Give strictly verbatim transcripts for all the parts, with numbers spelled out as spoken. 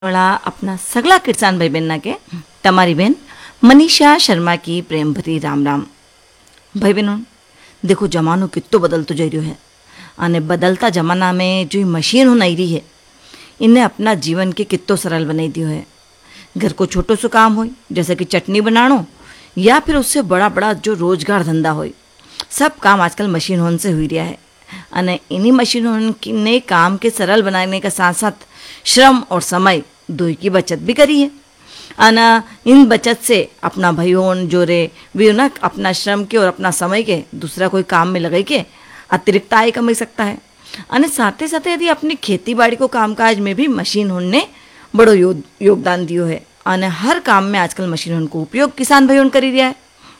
वाला अपना सगला किसान भाई बहन के तमारी बहन मनीषा शर्मा की प्रेम भरी राम राम। भाई बहनों देखो जमानो कितो बदलतो जा रही है अने बदलता जमाना में जो मशीन हो नहीं रही है इन्हें अपना जीवन के कितो सरल बनाई दियो है। घर को छोटो सो काम हो जैसे कि चटनी बनानो या फिर उससे बड़ा बड़ा जो रोजगार धंधा हो सब काम आजकल मशीन होने से हुई रहा है। अने इन्हीं मशीनों ने काम के सरल बनाने के साथ साथ श्रम और समय दो की बचत भी करी है। अना इन बचत से अपना भाइयों जो रे भी ना अपना श्रम के और अपना समय के दूसरा कोई काम में लगा के अतिरिक्त आय कमा सकता है। अने साथ ही साथ यदि अपनी खेती बाड़ी को कामकाज में भी मशीन ने बड़ो यो, योगदान दियो है। अने हर काम में आजकल मशीनों को उपयोग किसान भाइयों करी रहा है।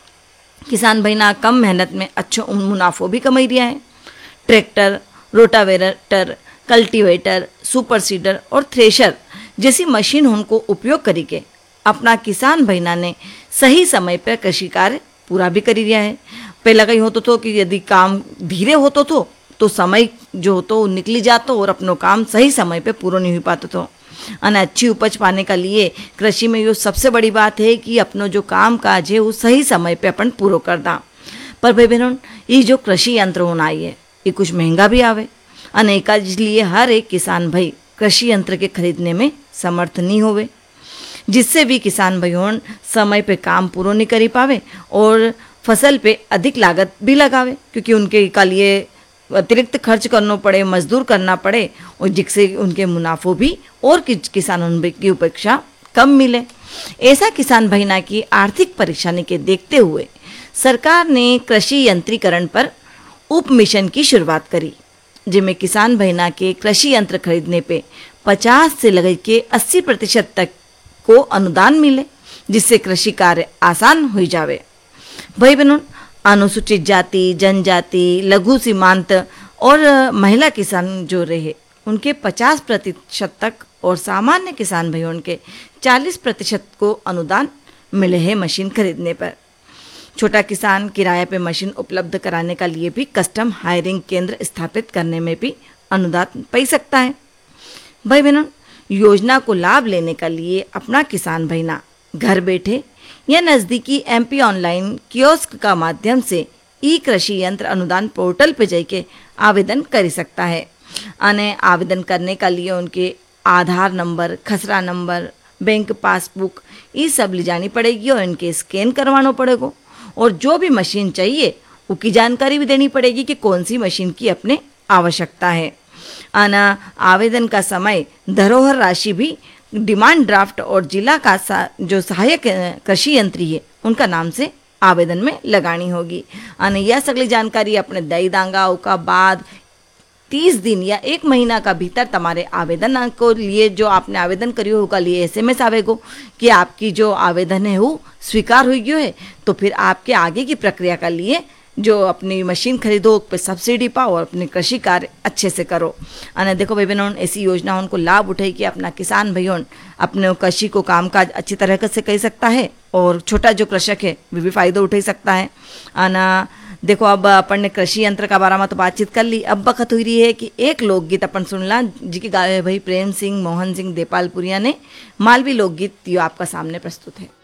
किसान भाई ना कम मेहनत में अच्छो मुनाफो भी कमाई रहा है। Tractor, rotavator, cultivator, super seeder और थ्रेशर जैसी मशीन उनको उपयोग करी के अपना किसान भाईना ने सही समय पर कृषि कार्य पूरा भी करी रहा है। पहला कहीं होतो तो कि यदि काम धीरे होतो तो तो समय जो होतो निकली जातो और अपनो काम सही समय पे पूरा नहीं हो पाता तो। अने अच्छी उपज पाने का लिए कृषि में ये सबसे बड़ी बात है कि अपनो जो काम काज है वो सही समय पे अपन पूरा कर दा। पर भाई बहनों ये जो कृषि यंत्र होना आई है ये कुछ महंगा भी आवे अने इसलिए हर एक किसान भाई कृषि यंत्र के खरीदने में समर्थ नहीं होवे, जिससे भी किसान भाइयों समय पे काम पूरा नहीं करी पावे और फसल पे अधिक लागत भी लगावे क्योंकि उनके का लिए अतिरिक्त खर्च करना पड़े, मजदूर करना पड़े और जिससे उनके मुनाफो भी और कि, किसानों की अपेक्षा कम मिले। ऐसा किसान भाईना की आर्थिक परेशानी के देखते हुए सरकार ने कृषि यंत्रीकरण पर उप मिशन की शुरुआत करी, जिसमें किसान भाईना के कृषि यंत्र खरीदने पे पचास से लगे के अस्सी प्रतिशत तक को अनुदान मिले, जिससे कृषि कार्य आसान हो जावे। भाई बहनों अनुसूचित जाति, जनजाति, लघु सीमांत और महिला किसान जो रहे उनके पचास प्रतिशत तक और सामान्य किसान भाइयों के चालीस प्रतिशत को अनुदान मिले हैं मशीन खरीदने पर। छोटा किसान किराए पे मशीन उपलब्ध कराने का लिए भी कस्टम हायरिंग केंद्र स्थापित करने में भी अनुदान पा सकता है। भाई बहनों योजना को लाभ लेने का लिए अपना किसान भाईना घर बैठे या नज़दीकी एमपी ऑनलाइन कियोस्क का माध्यम से ई कृषि यंत्र अनुदान पोर्टल पे जाके आवेदन कर सकता है। अने आवेदन करने का लिए उनके आधार नंबर, खसरा नंबर, बैंक पासबुक ये सब ले जानी पड़ेगी और इनके स्कैन करवाना पड़ेगा और जो भी मशीन चाहिए उसकी जानकारी भी देनी पड़ेगी कि कौन सी मशीन की अपने आवश्यकता है। आना आवेदन का समय, धरोहर राशि भी डिमांड ड्राफ्ट और जिला का जो सहायक कृषि यंत्री है उनका नाम से आवेदन में लगानी होगी। आने यह सगली जानकारी अपने दई दांगा का बाद तीस दिन या एक महीना का भीतर तुम्हारे आवेदन को लिए जो आपने आवेदन करी होगा लिए एसएमएस आवेगो कि आपकी जो आवेदन है वो स्वीकार हुई है। तो फिर आपके आगे की प्रक्रिया का लिए जो अपनी मशीन खरीदो उस पर सब्सिडी पाओ और अपने कृषि कार्य अच्छे से करो। अने देखो भाई बहनों ऐसी योजना उनको लाभ उठाई कि अपना किसान भाइयों अपने कृषि को कामकाज अच्छी तरह से कर सकता है और छोटा जो कृषक है वो भी फायदा उठा सकता है। आना देखो अब अपन ने कृषि यंत्र का बारे में तो बातचीत कर ली, अब वक्त हुई रही है कि एक लोकगीत अपन सुनला जिसकी गाए भाई प्रेम सिंह, मोहन सिंह देपालपुरिया ने। मालवी लोकगीत यो आपका सामने प्रस्तुत है।